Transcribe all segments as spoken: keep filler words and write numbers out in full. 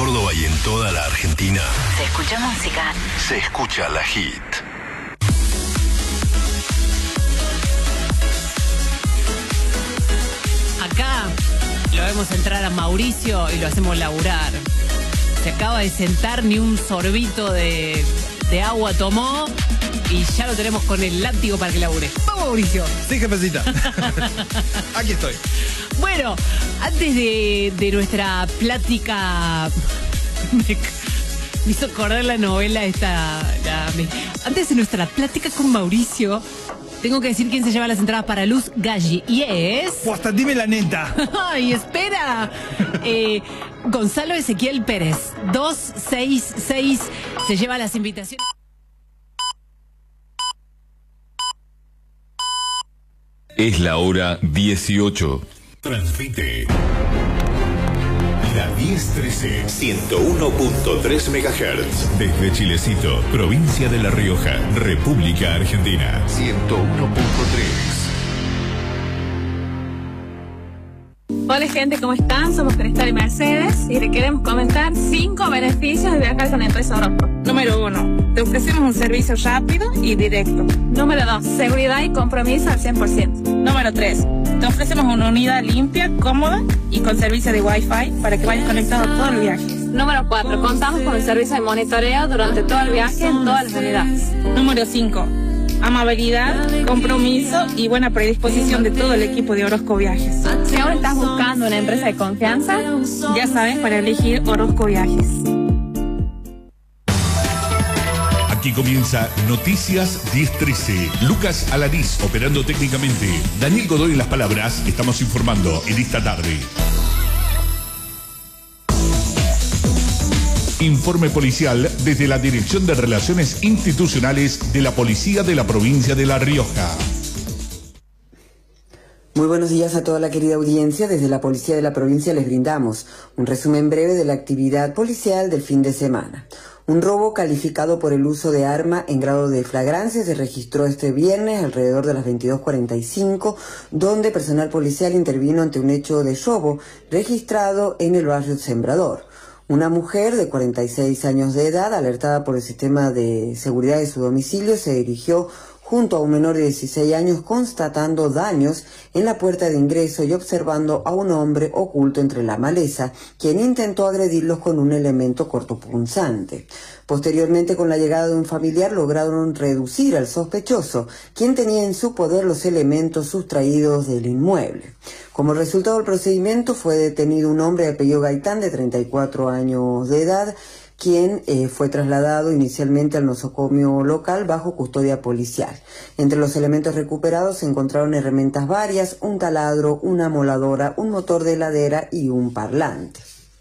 Córdoba y en toda la Argentina. Se escucha música. Se escucha La Hit. Acá lo vemos entrar a Mauricio y lo hacemos laburar. Se acaba de sentar, ni un sorbito de, de agua tomó y ya lo tenemos con el látigo para que labure. ¡Vamos, Mauricio! Sí, jefecita. Aquí estoy. Bueno, antes de, de nuestra plática... Me, me hizo acordar la novela esta... La, me, antes de nuestra plática con Mauricio... Tengo que decir quién se lleva las entradas para Luz Galli. Y es... Pues hasta dime la neta. ¡Ay, espera! Eh, Gonzalo Ezequiel Pérez. dos seis seis se lleva las invitaciones. Es la hora dieciocho. Transmite la diez trece, ciento uno punto tres megahertz. Desde Chilecito, provincia de La Rioja, República Argentina. ciento uno punto tres. Hola gente, ¿cómo están? Somos Cristal y Mercedes y le queremos comentar cinco beneficios de viajar con Empresa Orozco. Número uno, te ofrecemos un servicio rápido y directo. Número dos, seguridad y compromiso al cien por ciento. Número tres, te ofrecemos una unidad limpia, cómoda y con servicio de Wi-Fi para que vayas conectado todo el viaje. Número cuatro, contamos con un servicio de monitoreo durante todo el viaje en todas las unidades. Número cinco, amabilidad, compromiso y buena predisposición de todo el equipo de Orozco Viajes. Si ahora estás buscando una empresa de confianza, ya sabes para elegir Orozco Viajes. Aquí comienza Noticias diez trece. Lucas Alanís operando técnicamente. Daniel Godoy en las palabras. Estamos informando en esta tarde. Informe policial desde la Dirección de Relaciones Institucionales de la Policía de la Provincia de La Rioja. Muy buenos días a toda la querida audiencia. Desde la Policía de la Provincia les brindamos un resumen breve de la actividad policial del fin de semana. Un robo calificado por el uso de arma en grado de flagrancia se registró este viernes alrededor de las veintidós cuarenta y cinco, donde personal policial intervino ante un hecho de robo registrado en el barrio Sembrador. Una mujer de cuarenta y seis años de edad, alertada por el sistema de seguridad de su domicilio, se dirigió junto a un menor de dieciséis años constatando daños en la puerta de ingreso y observando a un hombre oculto entre la maleza, quien intentó agredirlos con un elemento cortopunzante. Posteriormente, con la llegada de un familiar, lograron reducir al sospechoso, quien tenía en su poder los elementos sustraídos del inmueble. Como resultado del procedimiento, fue detenido un hombre de apellido Gaitán, de treinta y cuatro años de edad, quien eh, fue trasladado inicialmente al nosocomio local bajo custodia policial. Entre los elementos recuperados se encontraron herramientas varias, un taladro, una moladora, un motor de heladera y un parlante.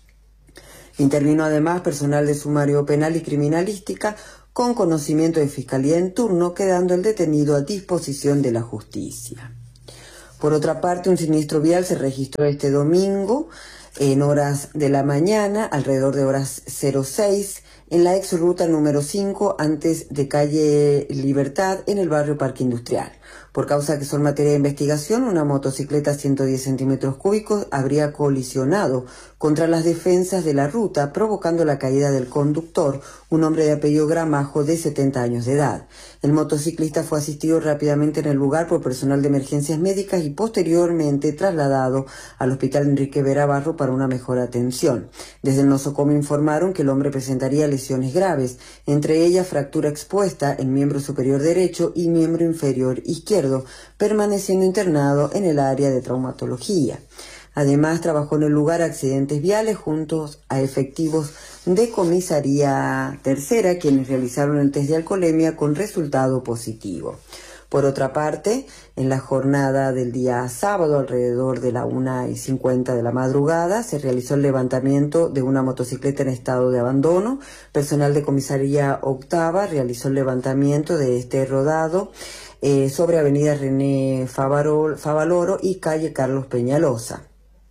Intervino además personal de sumario penal y criminalística con conocimiento de fiscalía en turno, quedando el detenido a disposición de la justicia. Por otra parte, un siniestro vial se registró este domingo en horas de la mañana, alrededor de horas cero seis, en la ex ruta número cinco, antes de calle Libertad, en el barrio Parque Industrial. Por causa que son materia de investigación, una motocicleta ciento diez centímetros cúbicos habría colisionado contra las defensas de la ruta, provocando la caída del conductor, un hombre de apellido Gramajo de setenta años de edad. El motociclista fue asistido rápidamente en el lugar por personal de emergencias médicas y posteriormente trasladado al Hospital Enrique Vera Barro para una mejor atención. Desde el nosocomio informaron que el hombre presentaría lesiones graves, entre ellas fractura expuesta en miembro superior derecho y miembro inferior izquierdo, permaneciendo internado en el área de traumatología. Además, trabajó en el lugar accidentes viales juntos a efectivos de comisaría tercera, quienes realizaron el test de alcoholemia con resultado positivo. Por otra parte, en la jornada del día sábado, alrededor de la una y cincuenta de la madrugada, se realizó el levantamiento de una motocicleta en estado de abandono. Personal de comisaría octava realizó el levantamiento de este rodado eh, sobre avenida René Favarol, Favaloro y calle Carlos Peñalosa.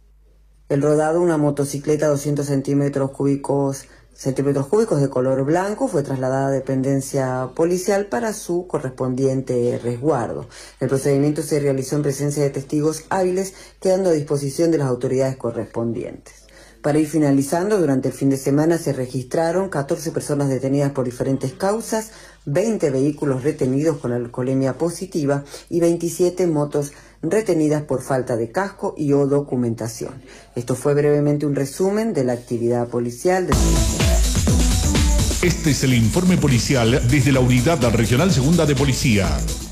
El rodado, una motocicleta doscientos centímetros cúbicos, centímetros cúbicos de color blanco, fue trasladada a dependencia policial para su correspondiente resguardo. El procedimiento se realizó en presencia de testigos hábiles, quedando a disposición de las autoridades correspondientes. Para ir finalizando, durante el fin de semana se registraron catorce personas detenidas por diferentes causas, veinte vehículos retenidos con alcoholemia positiva y veintisiete motos retenidas por falta de casco y o documentación. Esto fue brevemente un resumen de la actividad policial de... Este es el informe policial desde la Unidad Regional Segunda de Policía.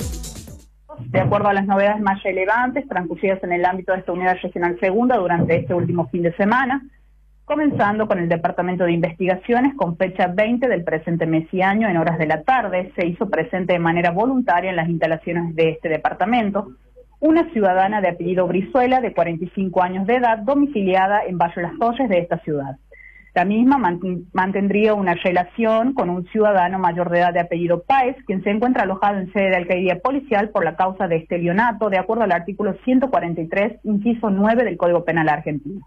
De acuerdo a las novedades más relevantes transcurridas en el ámbito de esta Unidad Regional Segunda durante este último fin de semana, comenzando con el Departamento de Investigaciones, con fecha veinte del presente mes y año, en horas de la tarde, se hizo presente de manera voluntaria en las instalaciones de este departamento una ciudadana de apellido Brizuela, de cuarenta y cinco años de edad, domiciliada en Valle Las Torres de esta ciudad. La misma mantendría una relación con un ciudadano mayor de edad de apellido Páez, quien se encuentra alojado en sede de alcaldía policial por la causa de estelionato, de acuerdo al artículo ciento cuarenta y tres, inciso nueve del Código Penal argentino.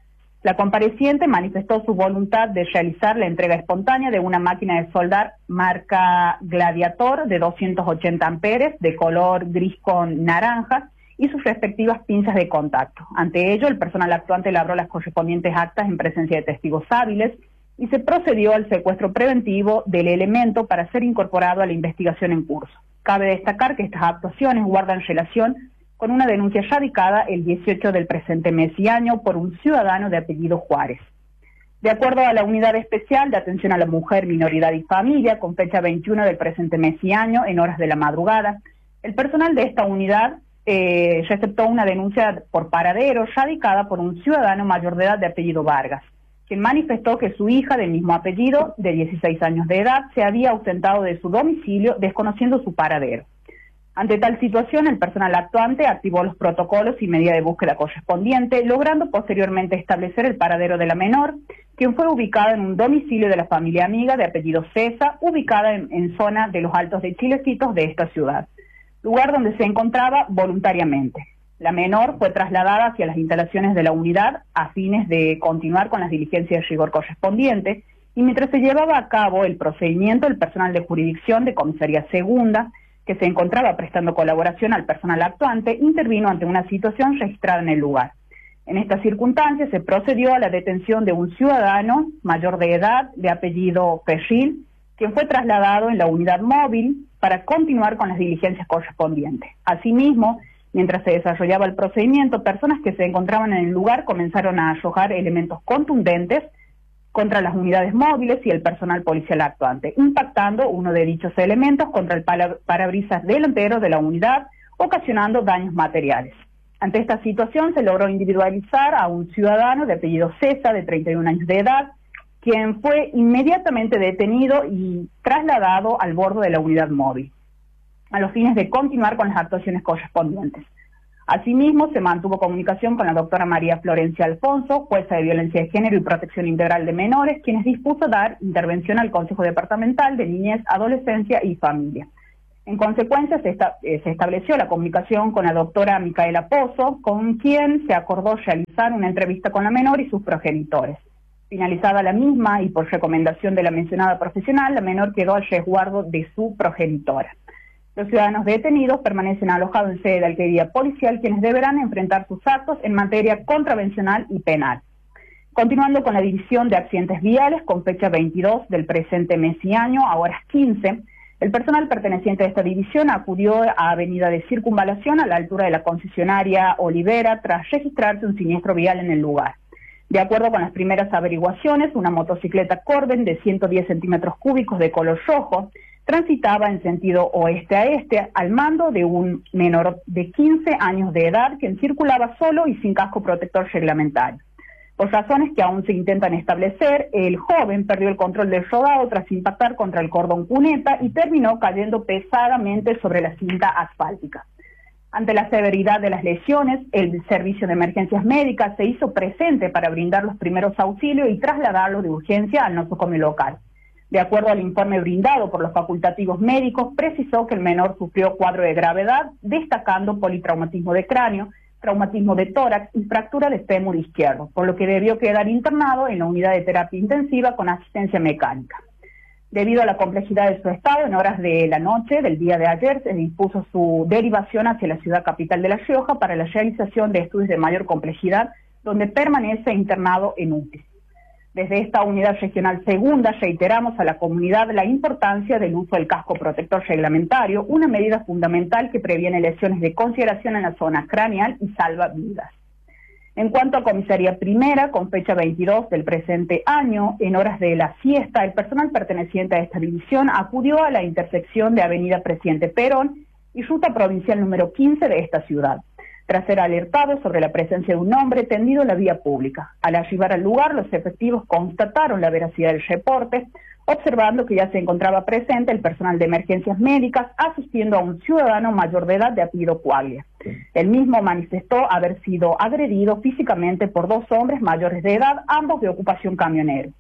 La compareciente manifestó su voluntad de realizar la entrega espontánea de una máquina de soldar marca Gladiator de doscientos ochenta amperes, de color gris con naranja, y sus respectivas pinzas de contacto. Ante ello, el personal actuante elaboró las correspondientes actas en presencia de testigos hábiles y se procedió al secuestro preventivo del elemento para ser incorporado a la investigación en curso. Cabe destacar que estas actuaciones guardan relación con una denuncia radicada el dieciocho del presente mes y año por un ciudadano de apellido Juárez. De acuerdo a la Unidad Especial de Atención a la Mujer, Minoridad y Familia, con fecha veintiuno del presente mes y año, en horas de la madrugada, el personal de esta unidad eh, receptó una denuncia por paradero radicada por un ciudadano mayor de edad de apellido Vargas, quien manifestó que su hija del mismo apellido, de dieciséis años de edad, se había ausentado de su domicilio desconociendo su paradero. Ante tal situación, el personal actuante activó los protocolos y medida de búsqueda correspondiente, logrando posteriormente establecer el paradero de la menor, quien fue ubicada en un domicilio de la familia amiga de apellido Cesa, ubicada en, en zona de los Altos de Chilecitos de esta ciudad, lugar donde se encontraba voluntariamente. La menor fue trasladada hacia las instalaciones de la unidad a fines de continuar con las diligencias de rigor correspondientes, y mientras se llevaba a cabo el procedimiento, el personal de jurisdicción de Comisaría Segunda, que se encontraba prestando colaboración al personal actuante, intervino ante una situación registrada en el lugar. En estas circunstancias se procedió a la detención de un ciudadano mayor de edad de apellido Ferril, quien fue trasladado en la unidad móvil para continuar con las diligencias correspondientes. Asimismo, mientras se desarrollaba el procedimiento, personas que se encontraban en el lugar comenzaron a arrojar elementos contundentes contra las unidades móviles y el personal policial actuante, impactando uno de dichos elementos contra el parabrisas delantero de la unidad, ocasionando daños materiales. Ante esta situación se logró individualizar a un ciudadano de apellido César, de treinta y un años de edad, quien fue inmediatamente detenido y trasladado al bordo de la unidad móvil, a los fines de continuar con las actuaciones correspondientes. Asimismo, se mantuvo comunicación con la doctora María Florencia Alfonso, jueza de Violencia de Género y Protección Integral de Menores, quienes dispuso dar intervención al Consejo Departamental de Niñez, Adolescencia y Familia. En consecuencia, se, esta, eh, se estableció la comunicación con la doctora Micaela Pozo, con quien se acordó realizar una entrevista con la menor y sus progenitores. Finalizada la misma y por recomendación de la mencionada profesional, la menor quedó al resguardo de su progenitora. Los ciudadanos detenidos permanecen alojados en sede de alcaldía policial, quienes deberán enfrentar sus actos en materia contravencional y penal. Continuando con la división de accidentes viales, con fecha veintidós del presente mes y año, a horas quince, el personal perteneciente a esta división acudió a Avenida de Circunvalación, a la altura de la concesionaria Olivera, tras registrarse un siniestro vial en el lugar. De acuerdo con las primeras averiguaciones, una motocicleta Corben de ciento diez centímetros cúbicos de color rojo transitaba en sentido oeste a este al mando de un menor de quince años de edad, quien circulaba solo y sin casco protector reglamentario. Por razones que aún se intentan establecer, el joven perdió el control del rodado tras impactar contra el cordón cuneta y terminó cayendo pesadamente sobre la cinta asfáltica. Ante la severidad de las lesiones, el Servicio de Emergencias Médicas se hizo presente para brindar los primeros auxilios y trasladarlo de urgencia al nosocomio local. De acuerdo al informe brindado por los facultativos médicos, precisó que el menor sufrió cuadro de gravedad, destacando politraumatismo de cráneo, traumatismo de tórax y fractura de fémur izquierdo, por lo que debió quedar internado en la unidad de terapia intensiva con asistencia mecánica. Debido a la complejidad de su estado, en horas de la noche del día de ayer se dispuso su derivación hacia la ciudad capital de La Rioja para la realización de estudios de mayor complejidad donde permanece internado en U T I. Desde esta unidad regional segunda reiteramos a la comunidad la importancia del uso del casco protector reglamentario, una medida fundamental que previene lesiones de consideración en la zona craneal y salva vidas. En cuanto a comisaría primera, con fecha veintidós del presente año, en horas de la siesta, el personal perteneciente a esta división acudió a la intersección de Avenida Presidente Perón y ruta provincial número quince de esta ciudad, tras ser alertado sobre la presencia de un hombre tendido en la vía pública. Al arribar al lugar, los efectivos constataron la veracidad del reporte, observando que ya se encontraba presente el personal de emergencias médicas asistiendo a un ciudadano mayor de edad de apellido Coaglia. El mismo manifestó haber sido agredido físicamente por dos hombres mayores de edad, ambos de ocupación camionero.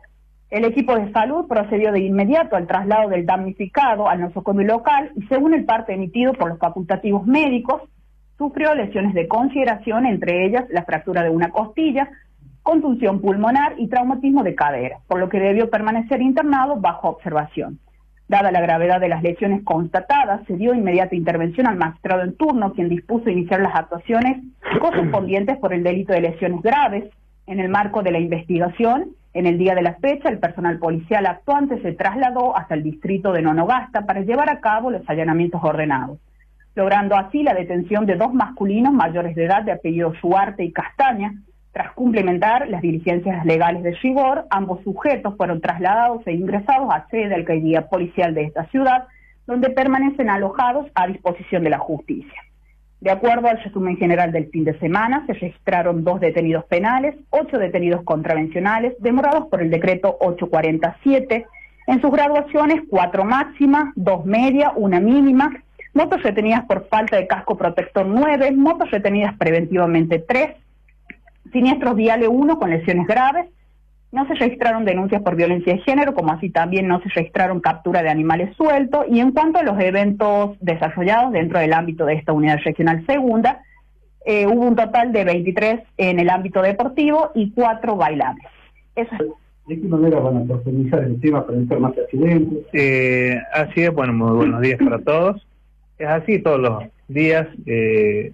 El equipo de salud procedió de inmediato al traslado del damnificado al nosocomio local y, según el parte emitido por los facultativos médicos, sufrió lesiones de consideración, entre ellas la fractura de una costilla, contusión pulmonar y traumatismo de cadera, por lo que debió permanecer internado bajo observación. Dada la gravedad de las lesiones constatadas, se dio inmediata intervención al magistrado en turno, quien dispuso iniciar las actuaciones correspondientes por el delito de lesiones graves. En el marco de la investigación, en el día de la fecha, el personal policial actuante se trasladó hasta el distrito de Nonogasta para llevar a cabo los allanamientos ordenados, logrando así la detención de dos masculinos mayores de edad de apellido Suarte y Castaña. Tras cumplimentar las diligencias legales de rigor, ambos sujetos fueron trasladados e ingresados a sede de alcaldía policial de esta ciudad, donde permanecen alojados a disposición de la justicia. De acuerdo al resumen general del fin de semana, se registraron dos detenidos penales, ocho detenidos contravencionales, demorados por el decreto ochocientos cuarenta y siete, en sus graduaciones cuatro máximas, dos media, una mínima, motos retenidas por falta de casco protector nueve, motos retenidas preventivamente tres, siniestros viales uno con lesiones graves. No se registraron denuncias por violencia de género, como así también no se registraron captura de animales sueltos. Y en cuanto a los eventos desarrollados dentro del ámbito de esta unidad regional segunda, eh, hubo un total de veintitrés en el ámbito deportivo y cuatro bailables. Eso es. ¿De qué manera van a profundizar el tema para evitar más accidentes? Eh, así es, bueno, muy buenos días para todos. Es así todos los días. Eh,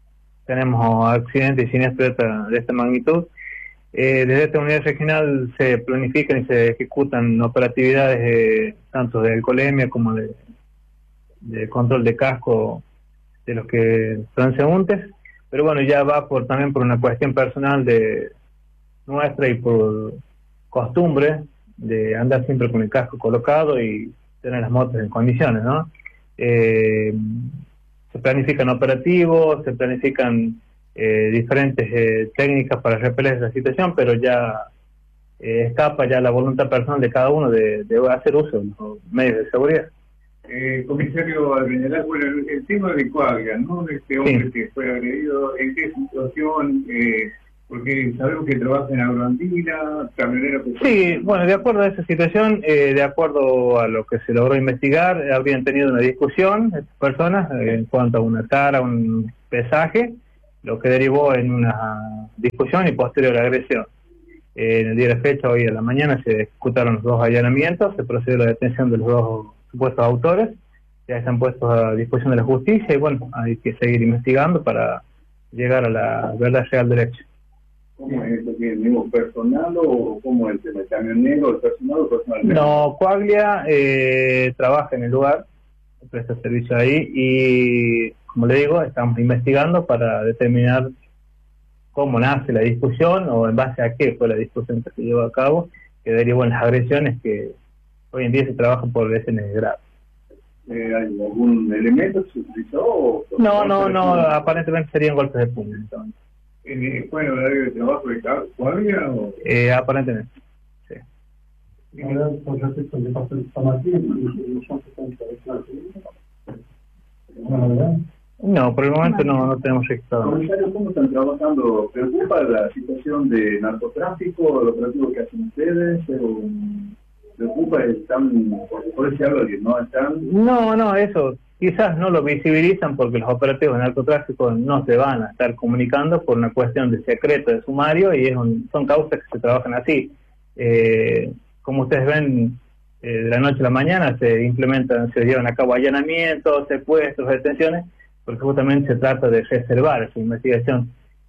tenemos accidentes y siniestros de esta, de esta magnitud. Eh, desde esta unidad regional se planifican y se ejecutan operatividades eh, tanto de alcoholemia como de, de control de casco de los que transeúntes, pero bueno, ya va por también por una cuestión personal de nuestra y por costumbre de andar siempre con el casco colocado y tener las motos en condiciones, ¿no? Eh, se planifican operativos, se planifican eh, diferentes eh, técnicas para repeler esa situación, pero ya eh, escapa ya la voluntad personal de cada uno de, de hacer uso de los medios de seguridad. Eh, comisario Albeñalar, bueno, el tema de Coaglia, ¿no? De este hombre sí. que fue agredido, ¿en qué situación? Eh, porque sabemos que trabaja en agroandina, camionero... Sí, bueno, de acuerdo a esa situación, eh, de acuerdo a lo que se logró investigar, habrían tenido una discusión estas personas eh, en cuanto a una tara, un pesaje, lo que derivó en una discusión y posterior agresión. Eh, en el día de la fecha, hoy a la mañana, se ejecutaron los dos allanamientos, se procedió a la detención de los dos supuestos autores, ya están puestos a disposición de la justicia y bueno, hay que seguir investigando para llegar a la verdad real del hecho. ¿Cómo es eso? ¿El mismo personal o cómo es el camionero, el personal o personal? No, Coaglia eh, trabaja en el lugar, presta servicio ahí y, como le digo, estamos investigando para determinar cómo nace la discusión o en base a qué fue la discusión que se llevó a cabo, que derivó en las agresiones que hoy en día se trabajan por lesiones graves. Eh, ¿Hay algún elemento que se utilizó? O no, no, no, aparentemente serían golpes de puño. Entonces. ¿Fue en horario de trabajo de Coaglia? O... Eh, aparentemente, sí. Ahora, por respecto al departamento de San Martín, no, por el momento no, no tenemos registrado. Comisario, ¿cómo están trabajando? ¿Preocupa la situación de narcotráfico, lo operativo que hacen ustedes? Pero... ¿Preocupa? ¿Están, por ese habla que no están? No, no, eso quizás no lo visibilizan porque los operativos de narcotráfico no se van a estar comunicando por una cuestión de secreto de sumario y es un, son causas que se trabajan así. Eh, como ustedes ven, eh, de la noche a la mañana se implementan, se llevan a cabo allanamientos, secuestros, detenciones, porque justamente se trata de reservar esa investigación.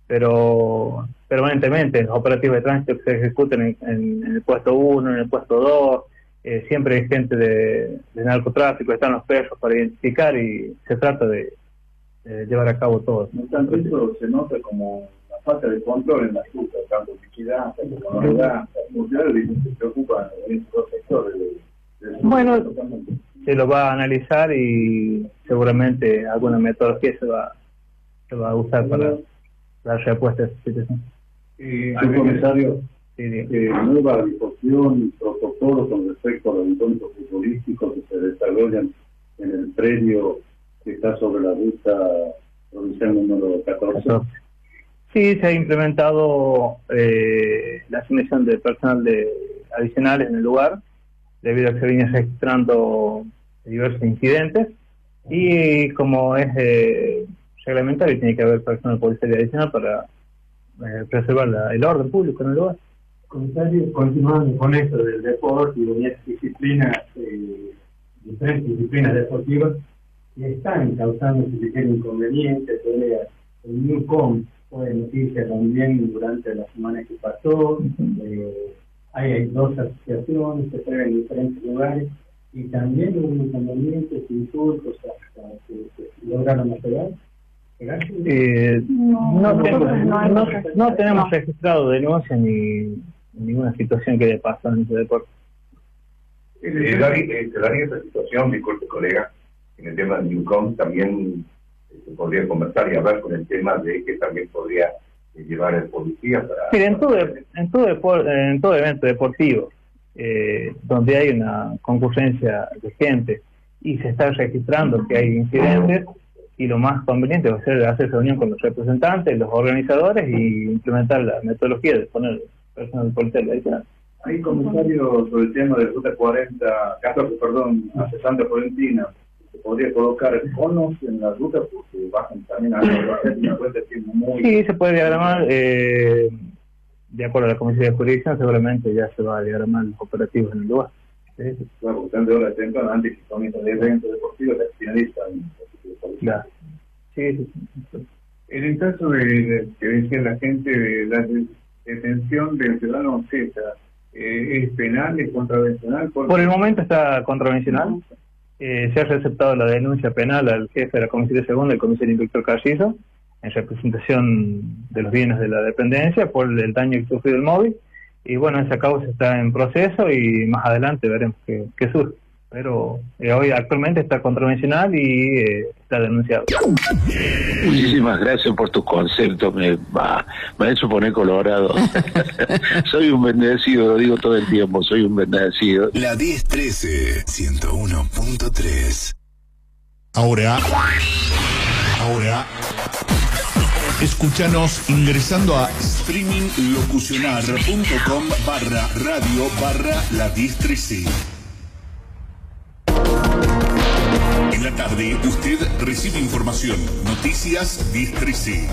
pero permanentemente los operativos de tránsito que se ejecuten en, en, en el puesto uno, en el puesto dos, eh, siempre hay gente de, de narcotráfico, están los perros para identificar y se trata de, de llevar a cabo todo. No tanto eso se nota como la falta de control en las rutas, tanto liquidez como novedad, se preocupan en esos dos sectores. De, de bueno, se lo va a analizar y seguramente alguna metodología se va, se va a usar para dar respuesta a esta situación. Eh, al comisario, sí, sí. Eh, nueva disposición y protocolo con respecto a los encuentros futbolísticos que se desarrollan en el predio que está sobre la ruta provincial número catorce. Sí, se ha implementado eh, la asignación de personal de adicionales en el lugar, debido a que se vienen registrando diversos incidentes, y como es eh, reglamentario, tiene que haber personal policial adicional para eh, preservar la, el orden público en el lugar. Comisario, continuando con esto del deporte y de estas disciplinas, eh, diferentes disciplinas deportivas, que están causando suficientes inconvenientes. El Newcom fue noticia también durante la semana que pasó. Eh, hay, hay dos asociaciones que se ven en diferentes lugares y también hubo inconvenientes, insultos hasta que se lograron apelar. Eh, no, no, tengo, no, no, no tenemos registrado denuncias ni ninguna situación que haya pasado en ese deporte. Eh, David, eh, daría esa situación, disculpe colega, en el tema del Newcom también eh, se podría conversar y hablar con el tema de que también podría eh, llevar el policía para... Sí, en todo, en todo, depor, en todo evento deportivo, eh, donde hay una concurrencia de gente y se está registrando que hay incidentes, y lo más conveniente va a ser hacer reunión con los representantes, los organizadores y implementar la metodología de poner personal policial adicional. Hay comentarios sobre el tema de ruta cuarenta, catorce, perdón, hacia Santa Florentina. Se podría colocar conos en la ruta porque bajan también a una vuelta que es muy... Sí, se puede diagramar, eh, de acuerdo a la Comisión de Jurisdicción, seguramente ya se va a diagramar los operativos en el lugar. Sí, claro, porque de horas temprano, antes que comienza el evento deportivo, se finalizan. Claro. Sí, sí, sí. En el caso de, de que decía la gente de la detención del ciudadano Z, eh, ¿es penal, es contravencional? Por, Por el momento está contravencional. Eh, se ha receptado la denuncia penal al jefe de la Comisión de Segunda, el comisario Víctor Carrizo, en representación de los bienes de la dependencia por el daño que sufrió el móvil. Y bueno, esa causa está en proceso y más adelante veremos qué, qué surge. Pero eh, hoy actualmente está contravencional y eh, está denunciado. Muchísimas gracias por tus conceptos, me, va, me ha hecho poner colorado. Soy un bendecido, lo digo todo el tiempo, soy un bendecido. La diez trece, ciento uno punto tres. Ahora, ahora, escúchanos ingresando a streaminglocucionar.com barra radio barra la diez trece. En la tarde, usted recibe información, noticias diez trece.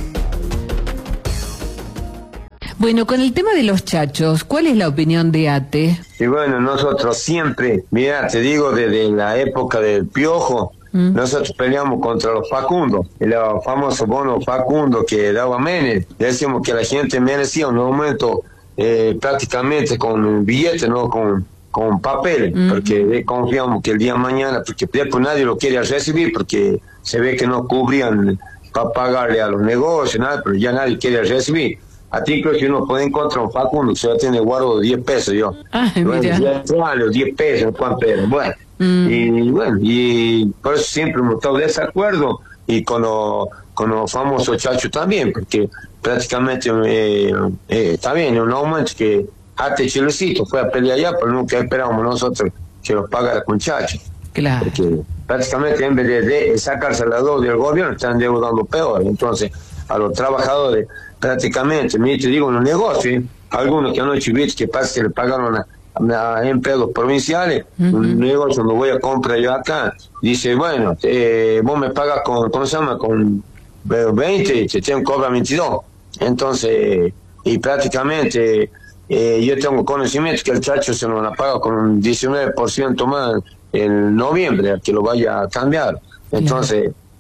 Bueno, con el tema de los chachos, ¿cuál es la opinión de ATE? Y bueno, nosotros siempre, mira, te digo, desde la época del Piojo, ¿Mm? nosotros peleamos contra los Facundo, el famoso bono Facundo que daba Menem. Decíamos que la gente merecía un aumento eh, prácticamente con billetes, no con... con papel, uh-huh. porque confiamos que el día de mañana, porque después nadie lo quiere recibir, porque se ve que no cubrían para pagarle a los negocios, nada, pero ya nadie quiere recibir. A ti creo que uno puede encontrar un Facundo que se va a tener guardo de diez pesos, yo. Ay, bueno, mira. diez pesos, ¿cuánto era? Bueno, uh-huh. y bueno, y por eso siempre hemos estado de desacuerdo, y con los, con los famosos chachos también, porque prácticamente eh, eh, está bien, un aumento que ATE Chilecito fue a pelear allá, pero nunca esperábamos nosotros que los pagara con chachos. Claro. Porque prácticamente en vez de, de sacarse la deuda del gobierno, están deudando peor. Entonces, a los trabajadores, prácticamente, me te digo, en los negocios, ¿eh? Algunos que anoche vi que pasa que le pagaron a, a empleados provinciales, uh-huh. un negocio donde voy a comprar yo acá, dice, bueno, eh, vos me pagas con, ¿cómo se llama? Con veinte, y te tengo que cobrar veintidós. Entonces, y prácticamente... Eh, yo tengo conocimiento que el chacho se nos la paga con un diecinueve por ciento más en noviembre, que lo vaya a cambiar. Entonces,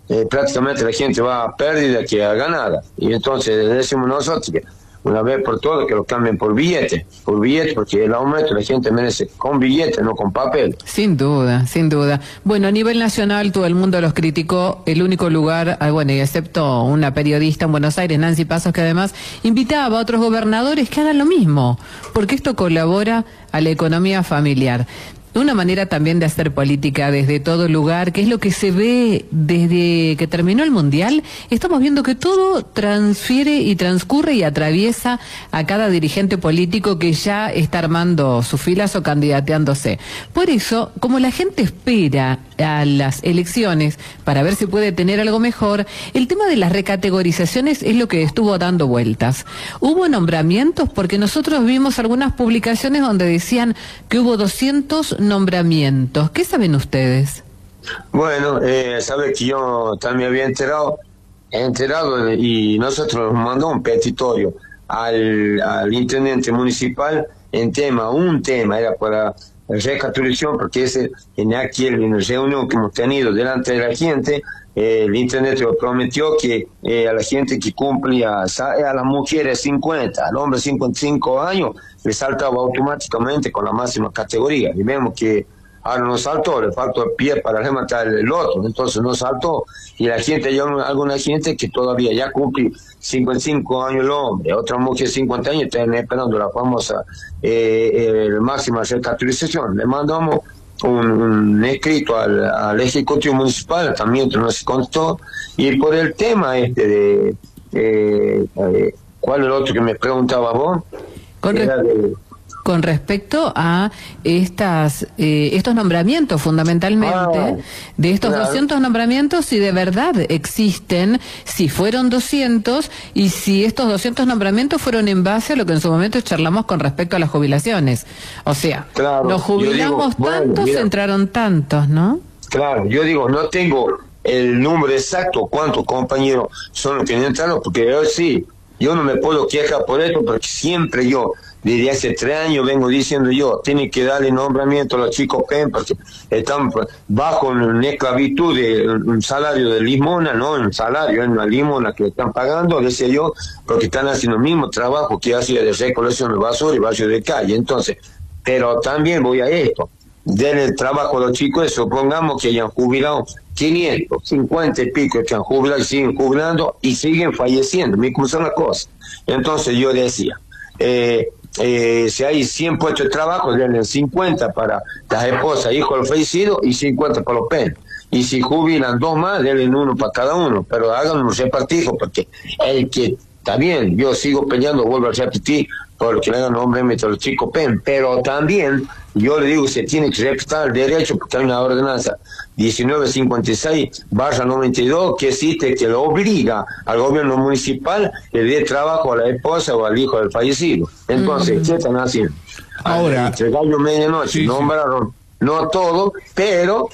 eh, prácticamente la gente va a pérdida que a ganada. Y entonces decimos nosotros que una vez por todas que lo cambien por billete, por billete, porque el aumento la gente merece con billete, no con papel. Sin duda, sin duda. Bueno, a nivel nacional todo el mundo los criticó. El único lugar, ah, bueno, y excepto una periodista en Buenos Aires, Nancy Pasos, que además invitaba a otros gobernadores que hagan lo mismo, porque esto colabora a la economía familiar. Una manera también de hacer política desde todo lugar, que es lo que se ve desde que terminó el Mundial. Estamos viendo que todo transfiere y transcurre y atraviesa a cada dirigente político que ya está armando sus filas o candidateándose. Por eso, como la gente espera a las elecciones para ver si puede tener algo mejor, el tema de las recategorizaciones es lo que estuvo dando vueltas. Hubo nombramientos porque nosotros vimos algunas publicaciones donde decían que hubo doscientos nombramientos. ¿Qué saben ustedes? Bueno, eh, sabe que yo también había enterado, he enterado y nosotros nos mandó un petitorio al, al intendente municipal en tema, un tema, era para recapitulación, porque ese en aquel en la reunión que hemos tenido delante de la gente, eh, el intendente prometió que eh, a la gente que cumplía, a las mujeres cincuenta, al hombre cincuenta y cinco años, le saltaba automáticamente con la máxima categoría. Y vemos que ahora no saltó, le faltó el pie para rematar el otro, entonces no saltó. Y la gente, hay alguna gente que todavía ya cumple cincuenta y cinco años el hombre, otra mujer cincuenta años, están esperando la famosa eh, eh, máxima recapitalización. Le mandamos un, un escrito al, al Ejecutivo Municipal, también no se contestó. Y por el tema este de, eh, eh, ¿cuál es el otro que me preguntaba vos? Con, re de, con respecto a estas eh, estos nombramientos, fundamentalmente, ah, de estos claro. doscientos nombramientos, si de verdad existen, si fueron doscientos, y si estos doscientos nombramientos fueron en base a lo que en su momento charlamos con respecto a las jubilaciones. O sea, claro, nos jubilamos digo, tantos, bueno, mira, entraron tantos, ¿no? Claro, yo digo, no tengo el número exacto, cuántos compañeros son los que entraron, porque yo sí, yo no me puedo quejar por esto, porque siempre yo, desde hace tres años vengo diciendo yo, tiene que darle nombramiento a los chicos P E M, porque están bajo una esclavitud de un salario de limona, no un salario, es una limona que están pagando, decía yo, porque están haciendo el mismo trabajo que hacía de recolección de basura y barrio de calle. Entonces, pero también voy a esto, denle el trabajo a los chicos, supongamos que hayan jubilado quinientos, cincuenta y pico que han jubilado y siguen jubilando y siguen falleciendo, me cruzan las cosas. Entonces yo decía, eh, Eh, si hay cien puestos de trabajo, denle cincuenta para las esposas, hijos de los fallecidos y cincuenta para los P E M. Y si jubilan dos más, denle uno para cada uno, pero hagan un repartijo, porque el que está bien, yo sigo peleando, vuelvo a repetir, porque le hagan nombramiento a los chicos P E M, pero también yo le digo, se tiene que respetar el derecho, porque hay una ordenanza diecinueve cincuenta y seis barra noventa y dos que existe, que lo obliga al gobierno municipal que dé trabajo a la esposa o al hijo del fallecido. Entonces, mm. ¿qué están haciendo? Ahora, entre gallo medianoche, sí, nombraron, sí. no todo, pero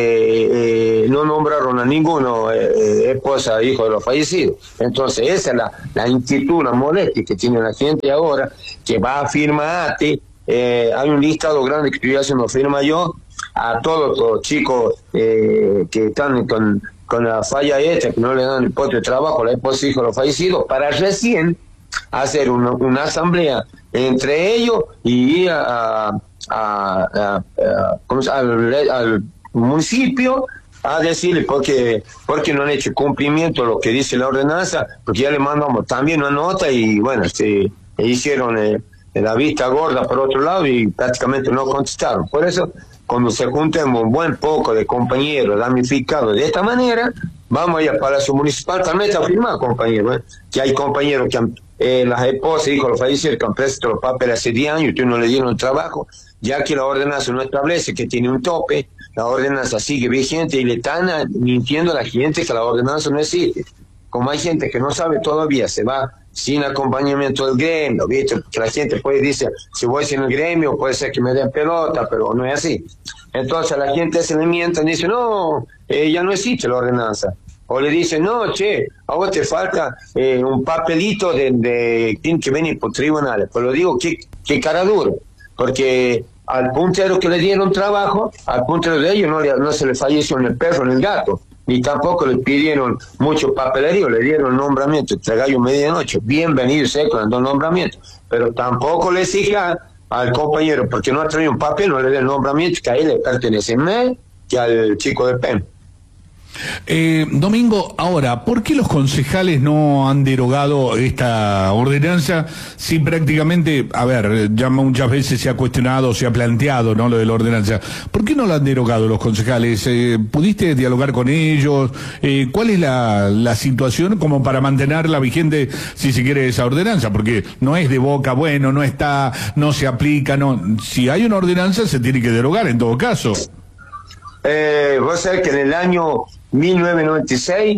eh, eh, no nombraron a ninguno eh, esposa, hijo de los fallecidos. Entonces, esa es la, la inquietud, la molestia que tiene la gente ahora, que va a firmar, eh, hay un listado grande que estoy haciendo, firma yo, a todos los chicos eh, que están con, con la falla esta, que no le dan el puesto de trabajo a la esposa, hijo de los fallecidos, para recién hacer una, una asamblea entre ellos y ir a, a, a, a, a, ¿cómo se, al, al municipio a decirle porque, porque no han hecho cumplimiento de lo que dice la ordenanza, porque ya le mandamos también una nota y bueno, se hicieron eh, la vista gorda por otro lado y prácticamente no contestaron. Por eso, cuando se juntemos un buen poco de compañeros damnificados de esta manera, vamos a ir al Palacio Municipal también a firmar, compañeros, ¿eh? Que hay compañeros que han, eh, las esposas, hijos, los fallecidos, que han prestado los papeles hace diez años y ustedes no le dieron trabajo, ya que la ordenanza no establece que tiene un tope, la ordenanza sigue vigente y le están mintiendo a la gente que la ordenanza no existe. Como hay gente que no sabe todavía, se va sin acompañamiento del gremio, ¿viste? Que la gente puede decir, si voy sin el gremio, puede ser que me den pelota, pero no es así. Entonces a la gente se le mientan y dice, no, eh, ya no existe la ordenanza. O le dicen, no, che, a vos te falta eh, un papelito de, de quien que viene por tribunales. Pues lo digo, qué, qué cara duro, porque al puntero que le dieron trabajo, al puntero de ellos no, le, no se le falleció ni el perro ni el gato. ni tampoco le pidieron mucho papelerío, le dieron nombramiento entre gallo medianoche, bienvenido sea con el nombramiento, pero tampoco le exija al compañero, porque no ha traído un papel, no le dé el nombramiento, que a él le pertenece más que al chico de P E M. Eh, Domingo, ahora, ¿por qué los concejales no han derogado esta ordenanza si prácticamente, a ver, ya muchas veces se ha cuestionado, se ha planteado, ¿no?, lo de la ordenanza? ¿Por qué no la han derogado los concejales? Eh, ¿Pudiste dialogar con ellos? Eh, ¿Cuál es la, la situación como para mantenerla vigente, si se quiere, esa ordenanza? Porque no es de boca, bueno, no está, no se aplica, no. Si hay una ordenanza, se tiene que derogar en todo caso. Eh, vos sabés que en el año mil novecientos noventa y seis,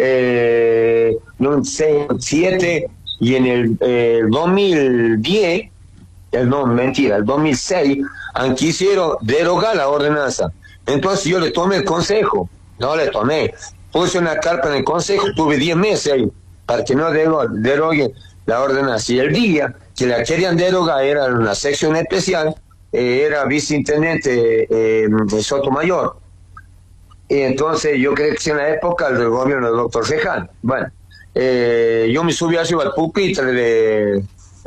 eh, noventa y seis, noventa y siete y en el eh, dos mil diez, el, no, mentira, el dos mil seis, han quisieron derogar la ordenanza. Entonces yo le tomé el consejo, no le tomé, puse una carta en el consejo, tuve diez meses ahí para que no deroguen la ordenanza. Y el día que la querían derogar era una sección especial, eh, era viceintendente eh, de Sotomayor. Y entonces yo creo que en la época del gobierno del doctor Reján. Bueno, eh, yo me subí arriba al pupitre de,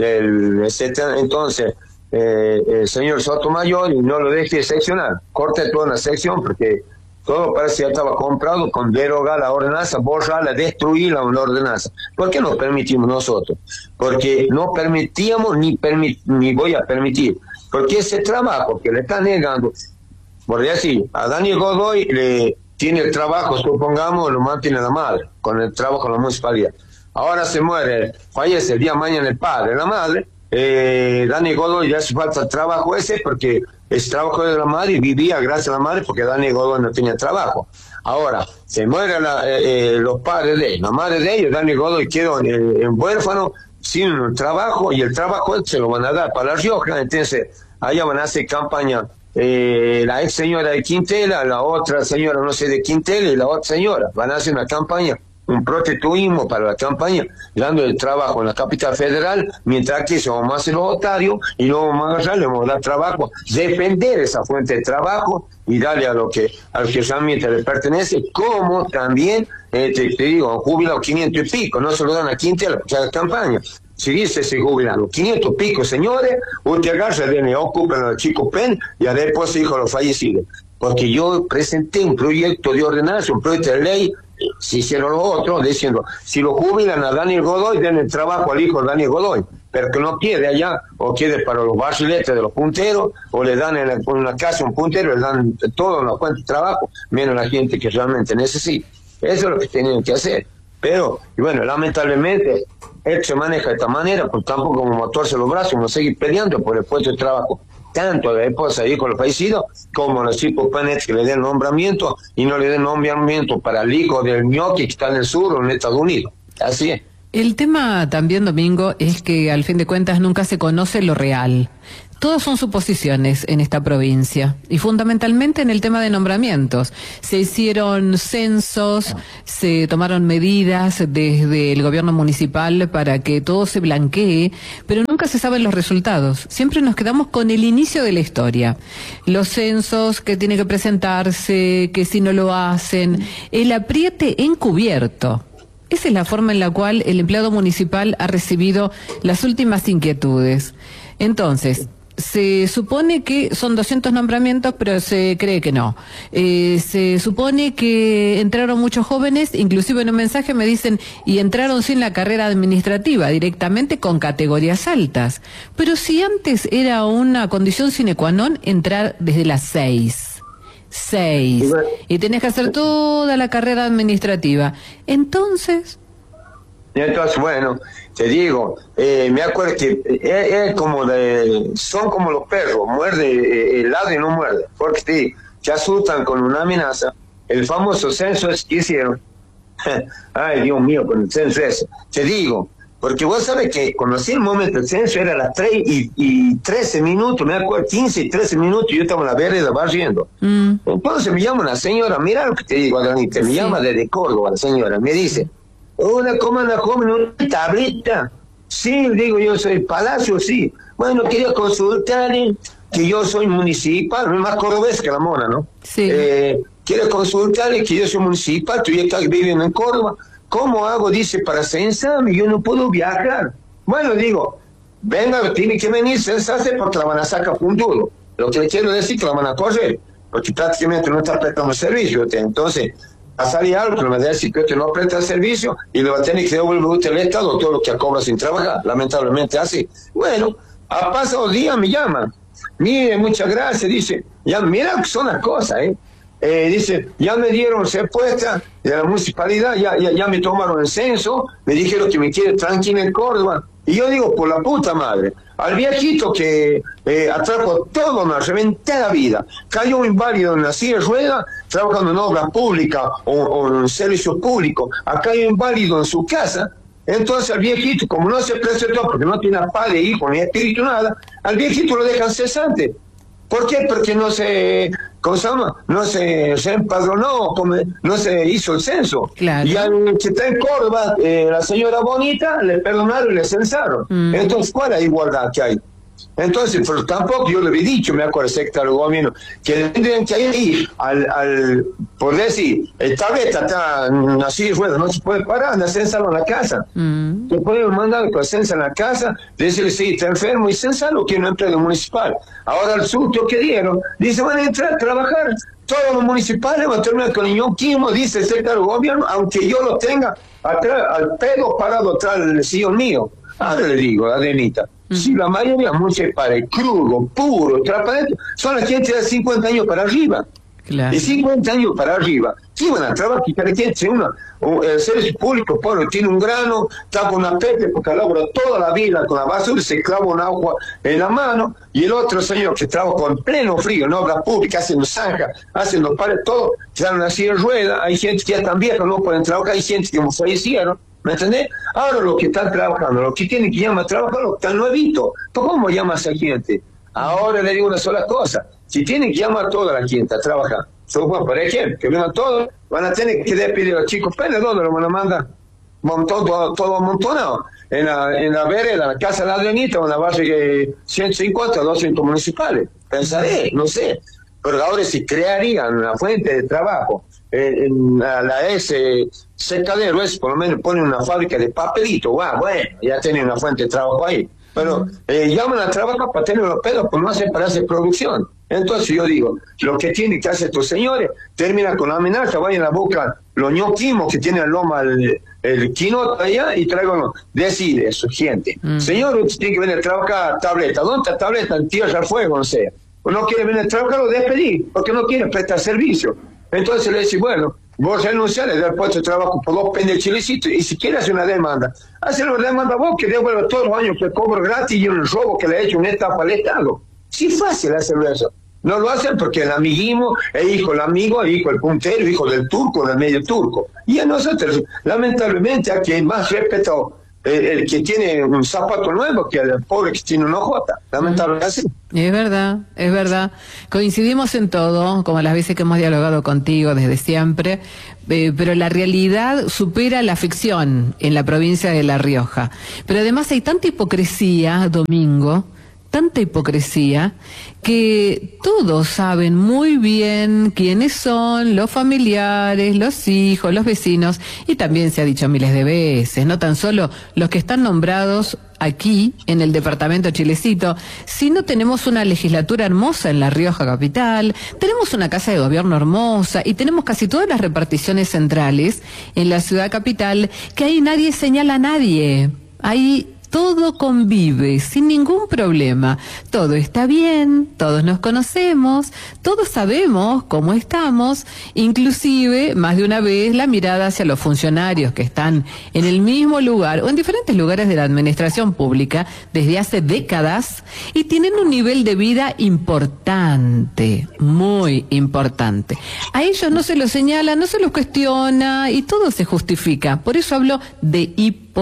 del entonces eh, el señor Sotomayor y no lo dejé seccionar. Corté toda una sección porque todo parecía que estaba comprado con derogar la ordenanza, borrarla, destruir la ordenanza. ¿Por qué no permitimos nosotros? Porque no permitíamos ni, permit, ni voy a permitir. Porque ese trabajo que le está negando, por decir, a Daniel Godoy le tiene el trabajo, supongamos, lo mantiene la madre, con el trabajo en la municipalidad. Ahora se muere, fallece el día de mañana el padre, la madre, eh, Daniel Godoy le hace falta el trabajo ese porque es trabajo de la madre y vivía gracias a la madre porque Daniel Godoy no tenía trabajo. Ahora, se mueren eh, eh, los padres de ellos, la madre de ellos, Daniel Godoy quedó en, en huérfano, sin un trabajo, y el trabajo se lo van a dar para La Rioja. Entonces allá van a hacer campaña eh, la ex señora de Quintela, la otra señora no sé de Quintela y la otra señora van a hacer una campaña, un protestuismo para la campaña, dando el trabajo en la capital federal, mientras que eso vamos a hacer los otarios y no vamos a agarrar, le vamos a dar trabajo, defender esa fuente de trabajo y darle a lo que a lo que realmente le pertenece, como también eh, te, te digo, jubilado quinientos y pico, no se lo dan a Quintela porque haga campaña. Si dice ese jubilado, quinientos pico, señores, usted agarra, viene, ocupen a los chicos P E M y a después hijo los fallecidos. Porque yo presenté un proyecto de ordenanza, un proyecto de ley, se hicieron los otros, diciendo, si lo jubilan a Daniel Godoy, den el trabajo al hijo de Daniel Godoy, pero que no quede allá, o quede para los barriletes de los punteros, o le dan en, la, en una casa un puntero, le dan todo en la cuenta de trabajo, menos la gente que realmente necesita. Eso es lo que tienen que hacer. Pero, y bueno, lamentablemente, él se maneja de esta manera, pues tampoco como motorse los brazos, uno sigue peleando por el puesto de trabajo, tanto de la esposa y con los fallecidos, como los chicos P E M que le den nombramiento y no le den nombramiento para el hijo del ñoqui que está en el sur o en Estados Unidos. Así es. El tema también, Domingo, es que al fin de cuentas nunca se conoce lo real. Todas son suposiciones en esta provincia y fundamentalmente en el tema de nombramientos. Se hicieron censos, se tomaron medidas desde el gobierno municipal para que todo se blanquee, pero nunca se saben los resultados. Siempre nos quedamos con el inicio de la historia. Los censos que tienen que presentarse, que si no lo hacen, el apriete encubierto. Esa es la forma en la cual el empleado municipal ha recibido las últimas inquietudes. Entonces, se supone que son doscientos nombramientos, pero se cree que no. Eh, se supone que entraron muchos jóvenes, inclusive en un mensaje me dicen, y entraron sin la carrera administrativa, directamente con categorías altas. Pero si antes era una condición sine qua non entrar desde las seis. Seis. Y tenés que hacer toda la carrera administrativa. Entonces... Entonces, bueno, te digo, eh, me acuerdo que es, es como de, son como los perros, muerde eh, el lado y no muerde, porque te, te asustan con una amenaza. El famoso censo es que hicieron, ay Dios mío, con el censo ese, te digo, porque vos sabés que conocí el momento del censo, era a las tres y, y trece minutos, me acuerdo, quince y trece minutos, y yo estaba en la vereda barriendo. Mm. Entonces me llama una señora, mira lo que te digo, Adranita, me sí. llama desde Córdoba la señora, me dice, una comanda joven, una tablita. Sí, digo, yo soy Palacio, sí. Bueno, quería consultar que yo soy municipal, más cordobés que la mona, ¿no? Sí. Eh, quiere consultarle que yo soy municipal, tú ya estás viviendo en Córdoba, ¿cómo hago? Dice, para censarme, yo no puedo viajar. Bueno, digo, venga, tiene que venir, censarse porque la van a sacar un duro. Lo que le quiero decir es que la van a correr, porque prácticamente no está prestando servicio. Entonces, pasaría algo que me va a decir que usted no presta servicio y le va a tener que devolver usted al Estado todo lo que cobra sin trabajar. Lamentablemente así. Bueno, a pasados días me llaman. Mire, muchas gracias, dice. Ya, mira que son las cosas, ¿eh? Eh, dice, ya me dieron respuesta de la municipalidad, ya, ya, ya me tomaron el censo, me dijeron que me quiere tranquilo en Córdoba. Y yo digo, por la puta madre, al viejito que eh, atrajo toda una reventada vida, cayó inválido en la silla de ruedas, trabajando en obras públicas o, o en servicios públicos, acá cayó inválido en su casa. Entonces al viejito, como no se presentó porque no tiene padre, hijo, ni espíritu, nada, al viejito lo dejan cesante. ¿Por qué? Porque no se, ¿cómo se llama? No se, se empadronó, como, no se hizo el censo. Claro. Y al que está en Córdoba, eh, la señora Bonita, le perdonaron y le censaron. Mm. Entonces, ¿cuál es la igualdad que hay? Entonces, pero tampoco yo le había dicho, me acuerdo, secretario del gobierno, que tendrían que ir al, al por decir, el tableta está así de ruedas, no se puede parar, anda a censarlo en la casa. Mm. Se puede mandar con censa en la casa, decirle, sí, está enfermo, y censarlo que es una empresa municipal. Ahora el susto que dieron, dice, van a entrar a trabajar todos los municipales, van a terminar con el ñoquismo, dice el secretario del gobierno, aunque yo lo tenga atrás, al pedo parado atrás del sillón mío. Ahora le digo, Adenita, mm. si la mayoría municipales, crudo, puro, transparente, son la gente de cincuenta años para arriba. Claro. De cincuenta años para arriba, sí van a trabajar, y para que uno, el servicio público, pobre, tiene un grano, está con una pepe, porque labora toda la vida con la basura, se clava un agua en la mano, y el otro señor que trabaja en pleno frío, en obras públicas, hacen los zanjas, hacen los pares, todo, se dan una silla de ruedas, hay gente que ya están viejas, no pueden trabajar, hay gente que fallecieron. ¿Me entendés? Ahora los que están trabajando, los que tienen que llamar a trabajar, los que están nuevitos. ¿Cómo llama a esa gente? Ahora le digo una sola cosa. Si tienen que llamar a toda la gente a trabajar, por ejemplo, que vengan todos, van a tener que despedir a los chicos Pérez, ¿dónde lo van a mandar? Montón, todo, todo amontonado. En la, en la vereda, en la casa de la Adrenita, una base de ciento cincuenta, doscientos municipales. Pensaré, no sé. Pero ahora si crearían una fuente de trabajo, eh, en la, la S secadero es por lo menos pone una fábrica de papelito, wow, bueno, ya tienen una fuente de trabajo ahí. Pero eh, llaman a trabajar para tener los pedos, pues no hacen para hacer producción. Entonces yo digo, lo que tienen que hacer estos señores, terminan con la amenaza, vayan a buscar los ñoquimos que tienen el loma, el, el quinoto allá, y traigan, decir eso, gente. Mm. Señor, usted tiene que venir a trabajar tableta. ¿Dónde está tableta? En tierra, fuego, no sé. O no quiere venir a trabajar, lo despedir, porque no quiere prestar servicio. Entonces le dice, bueno, vos renunciás, le das puesto de trabajo por dos pendes chilecitos, y si quiere hacer una demanda, hace una demanda vos que devuelva todos los años que cobro gratis y un robo que le ha hecho una etapa al Estado. Sí, es fácil hacerlo eso. No lo hacen porque el amiguismo es hijo del amigo, es hijo del puntero, hijo del turco, del medio turco. Y a nosotros, lamentablemente, aquí hay más respeto el, el que tiene un zapato nuevo que el pobre que tiene una jota. Lamentablemente así. Es verdad, es verdad. Coincidimos en todo, como las veces que hemos dialogado contigo desde siempre, eh, pero la realidad supera la ficción en la provincia de La Rioja. Pero además hay tanta hipocresía, Domingo, tanta hipocresía, que todos saben muy bien quiénes son los familiares, los hijos, los vecinos, y también se ha dicho miles de veces, no tan solo los que están nombrados aquí en el departamento Chilecito, sino tenemos una legislatura hermosa en La Rioja capital, tenemos una casa de gobierno hermosa y tenemos casi todas las reparticiones centrales en la ciudad capital, que ahí nadie señala a nadie, ahí todo convive sin ningún problema, todo está bien, todos nos conocemos, todos sabemos cómo estamos, inclusive más de una vez la mirada hacia los funcionarios que están en el mismo lugar o en diferentes lugares de la administración pública desde hace décadas y tienen un nivel de vida importante, muy importante. A ellos no se los señala, no se los cuestiona y todo se justifica. Por eso hablo de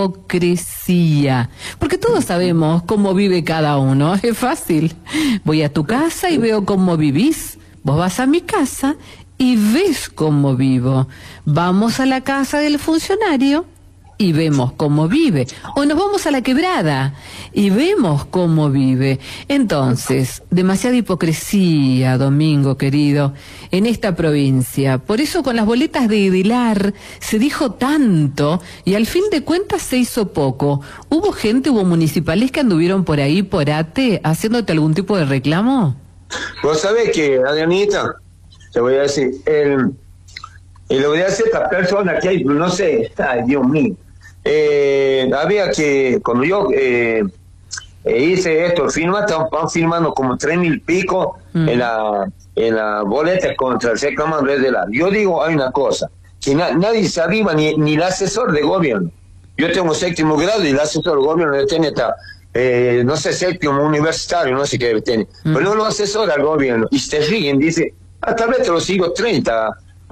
hipocresía. Porque todos sabemos cómo vive cada uno, es fácil. Voy a tu casa y veo cómo vivís. Vos vas a mi casa y ves cómo vivo. Vamos a la casa del funcionario y vemos cómo vive. O nos vamos a la quebrada y vemos cómo vive. Entonces, demasiada hipocresía, Domingo querido, en esta provincia. Por eso con las boletas de Edelar se dijo tanto y al fin de cuentas se hizo poco. ¿Hubo gente, hubo municipales que anduvieron por ahí, por ATE, haciéndote algún tipo de reclamo? Vos sabés que, Adrianita, te voy a decir, el, el lo voy a hacer esta persona que hay, no sé, ay, Dios mío. Eh, había que, cuando yo eh, eh, hice esto, firma, estaban firmando como tres mil pico mm. en la en la boleta contra el reclamo de la. Yo digo, hay una cosa, que na, nadie se arriba, ni, ni el asesor de gobierno. Yo tengo séptimo grado y el asesor de gobierno tiene esta, eh, no sé, séptimo universitario, no sé qué tiene, mm. pero no lo asesora al gobierno. Y se ríen, dice, ah, tal vez te lo sigo treinta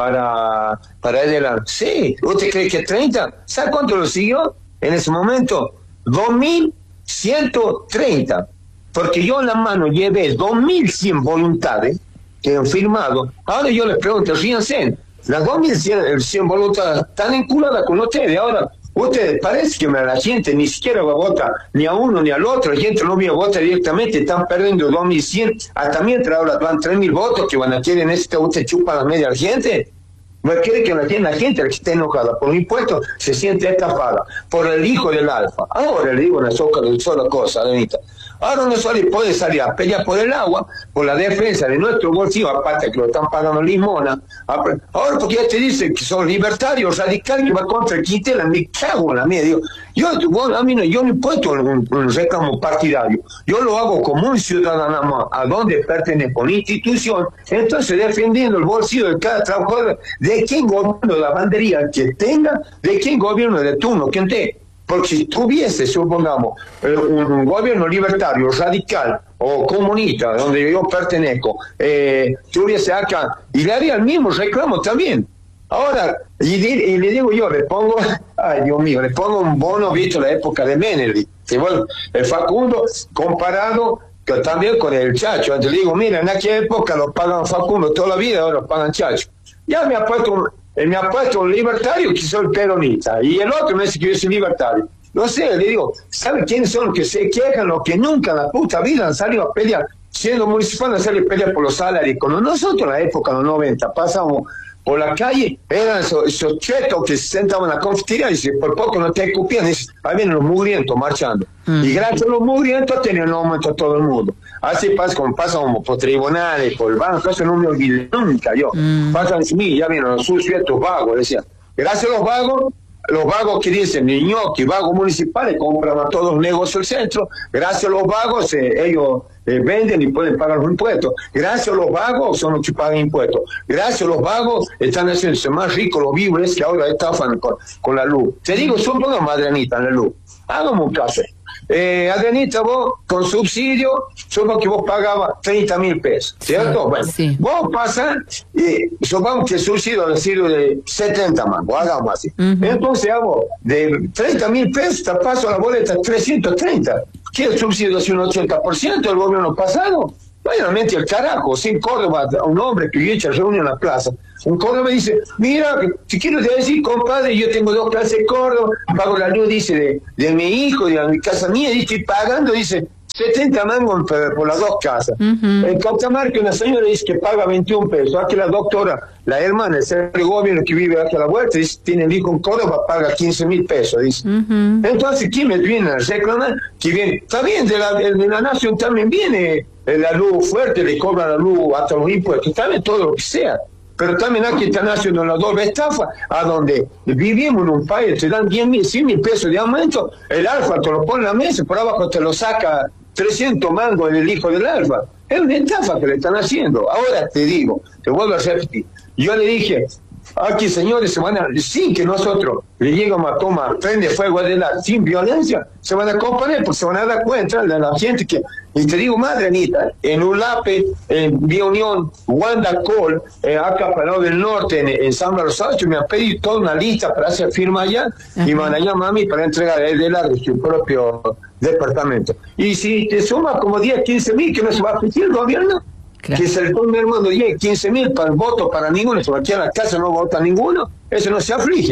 para para Edelar. Sí, ¿usted cree que treinta? ¿Sabe cuánto lo siguió en ese momento? dos mil ciento treinta. Porque yo en la mano llevé dos mil cien voluntades que han firmado. Ahora yo les pregunto, ríanse, las dos mil cien voluntades están enculadas con ustedes. Ahora, ustedes parece que la gente ni siquiera va a votar ni a uno ni al otro. La gente no va a votar directamente, están perdiendo dos mil cien. Hasta mientras ahora van tres mil votos que van a querer en este, usted chupa la media a la gente. No quiere que la gente, la gente que esté enojada por un impuesto se siente estafada por el hijo del Alfa. Ahora le digo una sola, sola cosa, Adrianita. Ahora no solo puede salir a pelear por el agua, por la defensa de nuestro bolsillo, aparte que lo están pagando limona. Ahora porque ya te dicen que son libertarios, radicales, que va contra el Quintela, me cago en la mía. Digo, yo, bueno, a mí no, yo no he puesto un, un reclamo partidario. Yo lo hago como un ciudadano a donde pertenezco, una institución, entonces defendiendo el bolsillo de cada trabajador, de quien gobierno la bandería que tenga, de quien gobierno de turno que esté. Porque si tuviese, supongamos, un, un gobierno libertario, radical o comunista, donde yo pertenezco, eh, tuviese acá, y le haría el mismo reclamo también. Ahora, y, y le digo yo, le pongo, ay Dios mío, le pongo un bono visto la época de Menem, que bueno, el Facundo comparado que también con el Chacho. Entonces le digo, mira, en aquella época lo pagan Facundo toda la vida, ahora lo pagan Chacho. Ya me ha puesto... Él me ha puesto un libertario que soy peronista, y el otro me dice que yo soy libertario. No sé, le digo, ¿sabe quiénes son los que se quejan, los que nunca en la puta vida han salido a pelear, siendo municipales, a salir a pelear por los salarios? Cuando nosotros en la época de los noventa pasamos por la calle, eran esos, esos chetos que se sentaban en la confitería y dice, por poco no te escupían, dice, ahí vienen los mugrientos marchando. Mm. Y gracias a los mugrientos tenían un aumento a todo el mundo. Así pasa como pasamos por tribunales, por el banco, eso no me olvidé nunca yo. Mm. Pasan en mí, ya vienen los sucios, estos vagos, decía. Gracias a los vagos, los vagos que dicen, niños, que vagos municipales compran a todos los negocios del centro, gracias a los vagos eh, ellos eh, venden y pueden pagar los impuestos. Gracias a los vagos son los que pagan impuestos. Gracias a los vagos están haciéndose más ricos los víveres que ahora estafan con, con la luz. Te digo, supongamos, Adrianita, en la luz. Hagamos un caso. Eh, Adrianita, vos con subsidio, supongamos que vos pagabas treinta mil pesos, ¿cierto? Sí, bueno, sí. Vos pasas y supongamos que el subsidio le sirve de setenta mangos, hagamos así. Uh-huh. Entonces hago de treinta mil pesos, te paso la boleta trescientos treinta. ¿Qué el subsidio es un ochenta por ciento del gobierno pasado? Obviamente el carajo, sin Córdoba, un hombre que yo he hecho reunión en la plaza. Un Córdoba dice, mira, si quiero decir, compadre, yo tengo dos clases de Córdoba, pago la luz, dice, de, de mi hijo, de mi casa mía, y estoy pagando, dice, setenta mangos por, por las dos casas. Uh-huh. En Catamarca una señora dice que paga veintiún pesos. Aquí la doctora, la hermana, el secretario de gobierno que vive aquí a la vuelta, dice, tiene el hijo en Córdoba, paga quince mil pesos, dice. Uh-huh. Entonces, ¿quién me viene a reclamar? Que viene, está bien, de la, de la nación también viene la luz fuerte, le cobran la luz hasta los impuestos, también todo lo que sea. Pero también aquí están haciendo la doble estafa, a donde vivimos en un país, te dan diez mil, cien mil pesos de aumento, el Alfa te lo pone en la mesa, por abajo te lo saca trescientos mangos en el hijo del Alfa. Es una estafa que le están haciendo. Ahora te digo, te vuelvo a repetir, yo le dije, aquí señores se van a, sin que nosotros le lleguemos a tomar, prende fuego de la, sin violencia, se van a componer, porque se van a dar cuenta de la gente que, y te digo, madre Anita, en Ulape, en Vía Unión, Wanda Col, eh, acá para el del norte, en, en San Rosado, me han pedido toda una lista para hacer firma allá, uh-huh. y me van a llamar a mí para entregar el de la de su propio departamento. Y si te sumas como diez, quince mil, que no se va a pedir el gobierno, claro. Que se le pone hermano diez, quince mil para el voto para ninguno, si aquí en la casa no vota ninguno, eso no se aflige.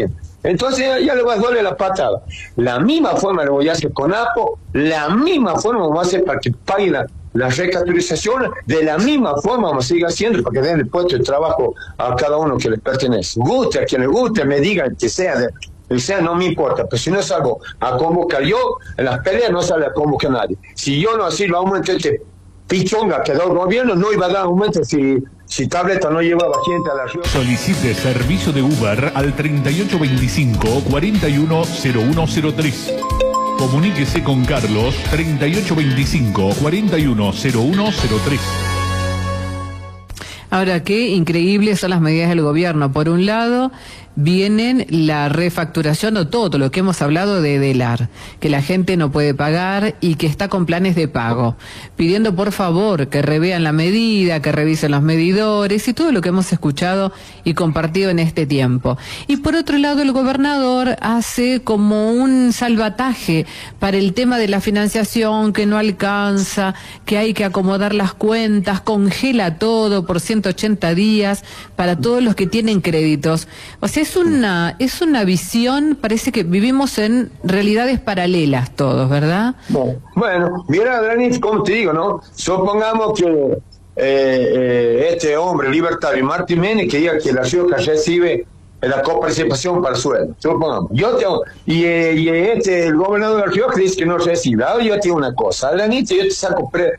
Entonces ya le va a doler la patada. La misma forma lo voy a hacer con APO, la misma forma vamos a hacer para que paguen la, la recapitalización, de la misma forma vamos a seguir haciendo para que den el puesto de trabajo a cada uno que les pertenece. Guste a quien le guste, me digan que sea de... O sea, no me importa, pero si no salgo a convocar yo, en las peleas no sale a convocar a nadie. Si yo no así lo aumento este pichonga que da el gobierno, no iba a dar aumento si, si Tableta no llevaba gente a la ciudad. Solicite servicio de Uber al treinta y ocho veinticinco, cuarenta y uno cero uno cero tres. Comuníquese con Carlos treinta y ocho veinticinco, cuarenta y uno cero uno cero tres. Ahora, qué increíbles son las medidas del gobierno. Por un lado, vienen la refacturación o todo lo que hemos hablado de DELAR, que la gente no puede pagar y que está con planes de pago, pidiendo por favor que revean la medida, que revisen los medidores y todo lo que hemos escuchado y compartido en este tiempo. Y por otro lado, el gobernador hace como un salvataje para el tema de la financiación, que no alcanza, que hay que acomodar las cuentas, congela todo por ciento ochenta días para todos los que tienen créditos. O sea, es una, es una visión, parece que vivimos en realidades paralelas todos, ¿verdad? Bueno, bueno mira, Dani, como te digo, ¿no? Supongamos que eh, eh, este hombre libertario, Martín Menem, que diga que la Rioja recibe la coparticipación para sueldo. Supongamos. Yo tengo, y, eh, y este, el gobernador de la Rioja dice que no recibe. Ahora yo tengo una cosa, Dani, yo te saco pre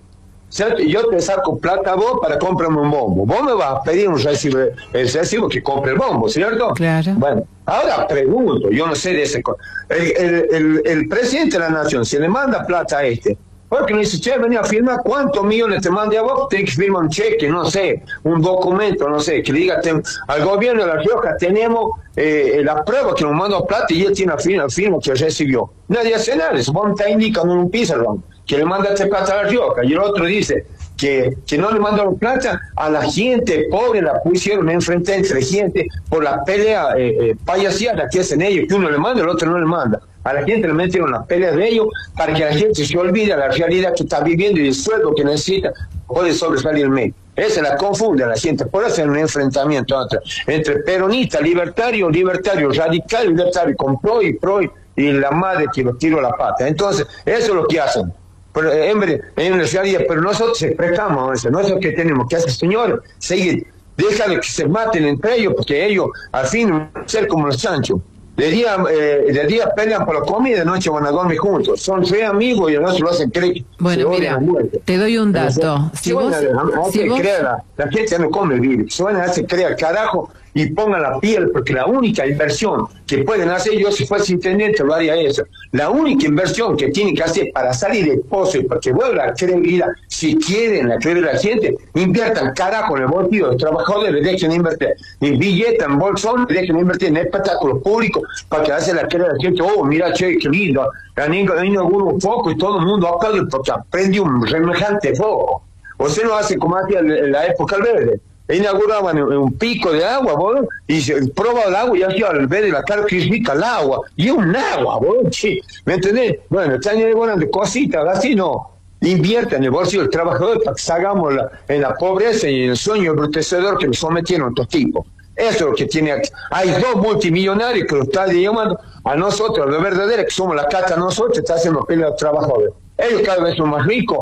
yo te saco plata a vos para comprarme un bombo. Vos me vas a pedir un recibo, el recibo que compre el bombo, ¿cierto? Claro. Bueno, ahora pregunto, yo no sé de ese... El, el, el, el presidente de la nación, si le manda plata a este, porque me dice, che, venía a firmar, ¿cuántos millones te mande a vos? Tenés que firmar un cheque, no sé, un documento, no sé, que le diga ten, al gobierno de La Rioja, tenemos eh, la prueba que nos mandó plata y él tiene la firma, firma que recibió. Nadie hace nada, eso vos me está indicando en un pizarrón que le manda este plata a La Rioja, y el otro dice que, que no le mandaron plata a la gente pobre, la pusieron enfrente entre gente por la pelea eh, eh, payasiada que hacen ellos, que uno le manda y el otro no le manda. A la gente le metieron las peleas de ellos para que la gente se olvide de la realidad que está viviendo y el sueldo que necesita puede sobresalir el medio. Esa la confunde a la gente, por hacer un enfrentamiento entre, entre peronista, libertario, libertario, radical, libertario, con pro y pro y, y la madre que lo tiró la pata. Entonces, eso es lo que hacen. Pero, en, en realidad, pero nosotros prestamos a eso, nosotros que tenemos que hacer, señor, seguir, déjale que se maten entre ellos, porque ellos al fin van a ser como los chanchos. De día, eh, de día pelean por la comida y de noche van a dormir juntos. Son tres amigos y de noche lo hacen creer. Bueno, mira, te doy un dato. Si vos, si vos... La, la gente no come vivir. Se van a hacer creer carajo y pongan la piel, porque la única inversión que pueden hacer, yo si fuese intendente lo haría eso, la única inversión que tienen que hacer para salir del pozo y para que vuelva la credibilidad, si quieren la credibilidad de la gente, inviertan carajo en el bolsillo de los trabajadores, dejen de invertir en billetes, en bolsón, dejen de invertir en espectáculos públicos para que hace la credibilidad de la gente. Oh, mira, che, qué lindo, han ido un foco y todo el mundo aplaude porque aprende un semejante foco. O se lo hace como hacía en la época verde. Inauguraban un pico de agua, ¿vos? Y se probaba el agua y hacía al ver de la cara que rica el agua. Y es un agua, ¿vos? Sí. ¿Me entendés? Bueno, están elaborando cositas así, no. Inviertan en el bolsillo del trabajador para que salgamos la, en la pobreza y en el sueño embrutecedor que nos sometieron estos tipos. Eso es lo que tiene aquí. Hay dos multimillonarios que lo están llamando a nosotros, los verdaderos, que somos la cata nosotros, está haciendo pelea a los trabajadores. Ellos cada vez son más ricos.